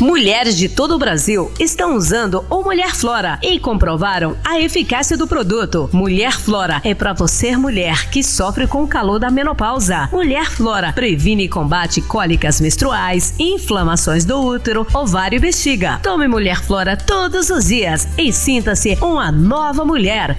Mulheres de todo o Brasil estão usando o Mulher Flora e comprovaram a eficácia do produto. Mulher Flora é para você, mulher que sofre com o calor da menopausa. Mulher Flora previne e combate cólicas menstruais, inflamações do útero, ovário e bexiga. Tome Mulher Flora todos os dias e sinta-se uma nova mulher.